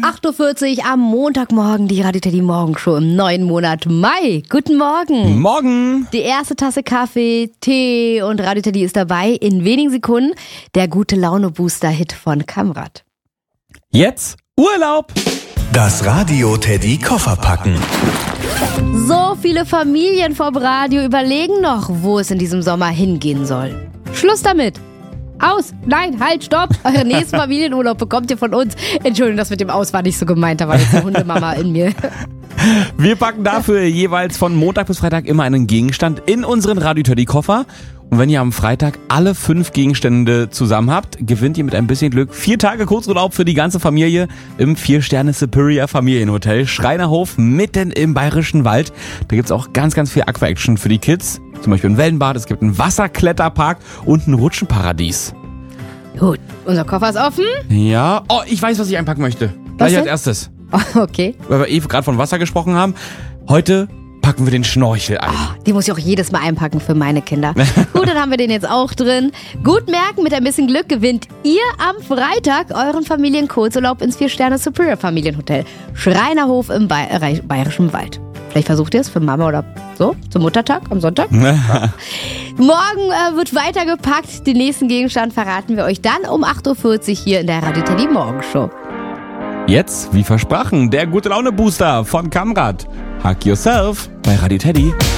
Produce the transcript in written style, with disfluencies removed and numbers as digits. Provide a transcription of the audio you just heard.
8.40 Uhr am Montagmorgen, die Radio Teddy Morgenshow im neuen Monat Mai. Guten Morgen. Morgen. Die erste Tasse Kaffee, Tee und Radio Teddy ist dabei. In wenigen Sekunden der Gute-Laune-Booster-Hit von Kamrat. Jetzt Urlaub. Das Radio Teddy Koffer packen. So viele Familien vom Radio überlegen noch, wo es in diesem Sommer hingehen soll. Schluss damit. Aus! Nein, halt, stopp! Euren nächsten Familienurlaub bekommt ihr von uns. Entschuldigung, das mit dem Aus war nicht so gemeint, da war jetzt eine Hundemama in mir. Wir packen dafür jeweils von Montag bis Freitag immer einen Gegenstand in unseren Radio Teddy Koffer. Und wenn ihr am Freitag alle 5 Gegenstände zusammen habt, gewinnt ihr mit ein bisschen Glück 4 Tage Kurzurlaub für die ganze Familie im 4-Sterne Superior Familienhotel Schreinerhof mitten im Bayerischen Wald. Da gibt's auch ganz, ganz viel Aqua-Action für die Kids. Zum Beispiel ein Wellenbad, es gibt einen Wasserkletterpark und ein Rutschenparadies. Gut, unser Koffer ist offen. Ja, oh, ich weiß, was ich einpacken möchte. Gleich als erstes. Oh, okay. Weil wir eben gerade von Wasser gesprochen haben. Heute packen wir den Schnorchel ein. Oh, die muss ich auch jedes Mal einpacken für meine Kinder. Gut, dann haben wir den jetzt auch drin. Gut merken, mit ein bisschen Glück gewinnt ihr am Freitag euren Familienkurzurlaub ins 4-Sterne Superior Familienhotel Schreinerhof im Bayerischen Wald. Vielleicht versucht ihr es für Mama oder so, zum Muttertag am Sonntag. Morgen wird weitergepackt. Den nächsten Gegenstand verraten wir euch dann um 8.40 Uhr hier in der Radio Teddy Morgenshow. Jetzt, wie versprochen, der Gute-Laune-Booster von Kamrat. Hug yourself bei Radio Teddy.